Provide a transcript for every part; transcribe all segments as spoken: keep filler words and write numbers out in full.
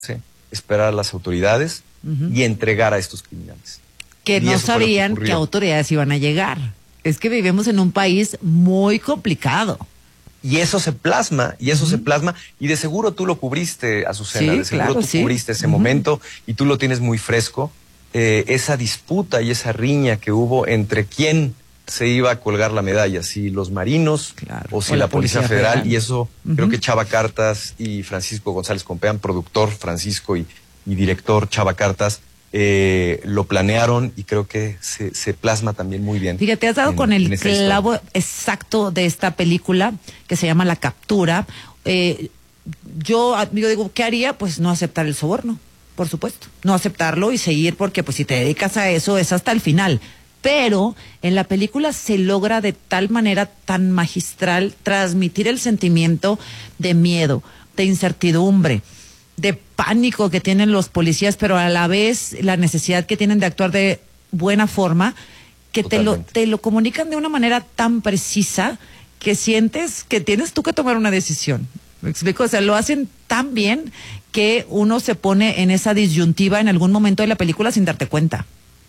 esperar a las autoridades uh-huh. y entregar a estos criminales. Que y no sabían que, que autoridades iban a llegar. Es que vivimos en un país muy complicado. Y eso se plasma, y eso uh-huh. se plasma, y de seguro tú lo cubriste, Azucena, sí, de seguro claro, tú sí. cubriste ese uh-huh. momento, y tú lo tienes muy fresco, eh, esa disputa y esa riña que hubo entre quién se iba a colgar la medalla, si los marinos claro. o si o la, la Policía, Policía Federal, Federal, y eso uh-huh. creo que Chava Cartas y Francisco González Compeán, productor Francisco y, y director Chava Cartas, Eh, lo planearon y creo que se, se plasma también muy bien. Fíjate, has dado en, con el clavo historia. exacto de esta película que se llama La Captura. Eh, yo, yo digo, ¿qué haría? Pues no aceptar el soborno, por supuesto. No aceptarlo y seguir, porque pues si te dedicas a eso es hasta el final. Pero en la película se logra de tal manera tan magistral transmitir el sentimiento de miedo, de incertidumbre, de pánico que tienen los policías, pero a la vez la necesidad que tienen de actuar de buena forma, que te lo, te lo comunican de una manera tan precisa que sientes que tienes tú que tomar una decisión. ¿Me explico? O sea, lo hacen tan bien que uno se pone en esa disyuntiva en algún momento de la película sin darte cuenta.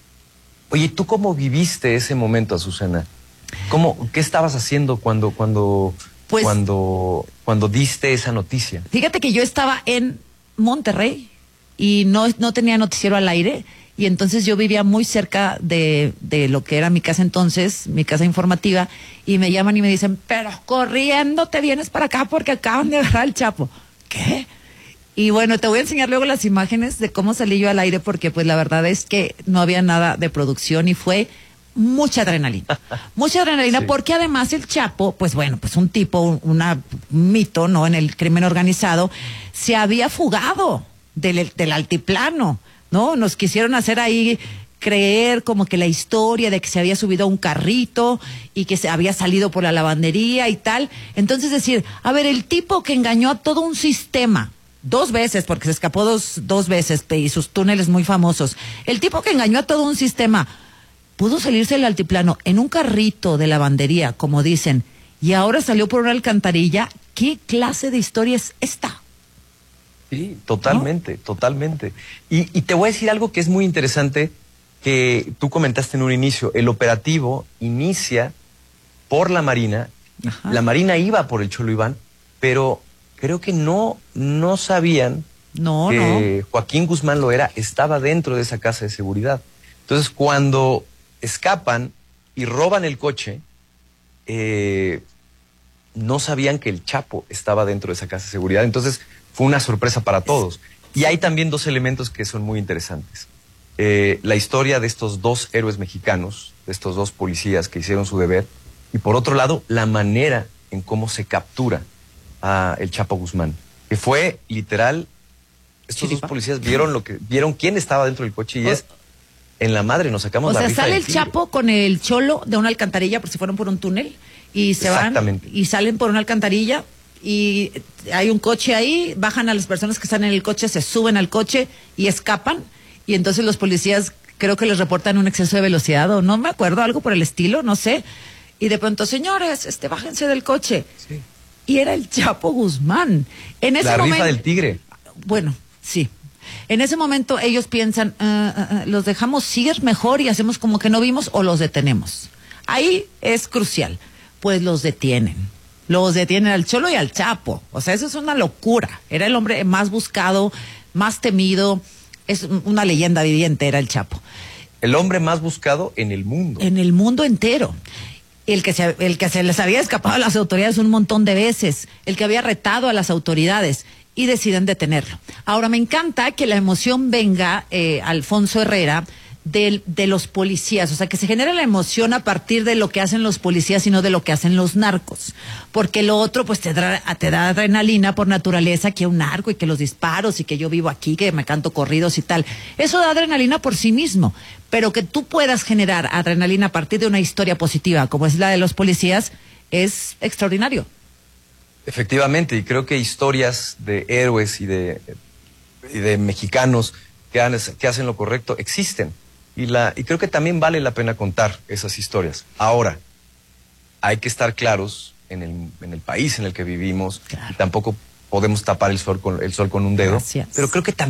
Oye, ¿tú cómo viviste ese momento, Azucena? ¿Cómo, qué estabas haciendo cuando, cuando, pues, cuando, cuando diste esa noticia? Fíjate que yo estaba en Monterrey y no, no tenía noticiero al aire, y entonces yo vivía muy cerca de, de lo que era mi casa entonces, mi casa informativa, y me llaman y me dicen, pero corriendo te vienes para acá porque acaban de agarrar al Chapo. ¿Qué? Y bueno, te voy a enseñar luego las imágenes de cómo salí yo al aire, porque pues la verdad es que no había nada de producción y fue mucha adrenalina, mucha adrenalina, sí. Porque además el Chapo, pues bueno, pues un tipo, un, una, un mito, ¿no? En el crimen organizado, se había fugado del, del altiplano, ¿no? Nos quisieron hacer ahí creer como que la historia de que se había subido a un carrito y que se había salido por la lavandería y tal. Entonces decir, a ver, el tipo que engañó a todo un sistema, dos veces, porque se escapó dos, dos veces, y sus túneles muy famosos, el tipo que engañó a todo un sistema, pudo salirse del altiplano en un carrito de lavandería, como dicen, y ahora salió por una alcantarilla. ¿Qué clase de historia es esta? Sí, totalmente, ¿no? totalmente. Y, y te voy a decir algo que es muy interesante, que tú comentaste en un inicio. El operativo inicia por la Marina. Ajá. La Marina iba por el Cholo Iván, pero creo que no, no sabían no, que no. Joaquín Guzmán Loera estaba dentro de esa casa de seguridad. Entonces, cuando escapan y roban el coche, eh, no sabían que el Chapo estaba dentro de esa casa de seguridad. Entonces fue una sorpresa para todos. Y hay también dos elementos que son muy interesantes. Eh, la historia de estos dos héroes mexicanos, de estos dos policías que hicieron su deber, y por otro lado, la manera en cómo se captura a el Chapo Guzmán, que fue literal, estos Chiripa. dos policías vieron lo que vieron quién estaba dentro del coche y oh. es en la madre, nos sacamos o la sea, rifa sale del el tigre. Chapo con el Cholo de una alcantarilla, por si fueron por un túnel, y se van y salen por una alcantarilla, y hay un coche ahí, bajan a las personas que están en el coche, se suben al coche y escapan, y entonces los policías creo que les reportan un exceso de velocidad, o no me acuerdo, algo por el estilo, no sé, y de pronto, señores, este, bájense del coche. Sí. Y era el Chapo Guzmán. En ese la momento, rifa del tigre. Bueno, sí. En ese momento ellos piensan, uh, uh, uh, los dejamos ir mejor y hacemos como que no vimos, o los detenemos. Ahí es crucial. Pues los detienen. Los detienen al Cholo y al Chapo. O sea, eso es una locura. Era el hombre más buscado, más temido. Es una leyenda viviente, era el Chapo. El hombre más buscado en el mundo. En el mundo entero. El que, se, el que se les había escapado a las autoridades un montón de veces. El que había retado a las autoridades. Y deciden detenerlo. Ahora, me encanta que la emoción venga, eh, Alfonso Herrera, de, de los policías. O sea, que se genere la emoción a partir de lo que hacen los policías y no de lo que hacen los narcos. Porque lo otro, pues, te da, te da adrenalina por naturaleza, que un narco y que los disparos y que yo vivo aquí, que me canto corridos y tal. Eso da adrenalina por sí mismo. Pero que tú puedas generar adrenalina a partir de una historia positiva, como es la de los policías, es extraordinario. Efectivamente, y creo que historias de héroes y de, y de mexicanos que, han, que hacen lo correcto existen. Y, la, y creo que también vale la pena contar esas historias. Ahora, hay que estar claros en el, en el país en el que vivimos, claro. Y tampoco podemos tapar el sol con, el sol con un dedo. Gracias. Pero creo que también